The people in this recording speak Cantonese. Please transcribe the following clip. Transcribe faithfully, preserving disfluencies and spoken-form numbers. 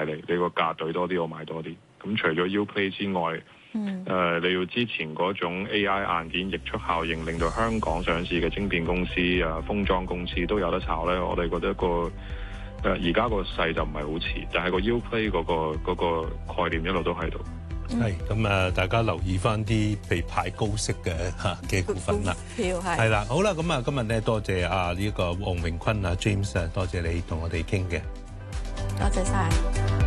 利，你個價對多啲，我買多啲。咁除咗 Uplay 之外， 嗯， 誒、呃、你要之前嗰種 A I 硬件溢出效應，令到香港上市嘅晶片公司啊、封裝公司都有得炒咧。我哋覺得個誒而家個勢就唔係好遲，但係個 Uplay 嗰、嗰個嗰個概念一路都喺度。 係咁啊！大家留意翻啲被派高息嘅嚇嘅股份啦。 票係係啦，好啦，咁啊，今日咧多謝啊呢個黃榮坤啊 James 啊，多謝你同我哋傾嘅。 多謝晒。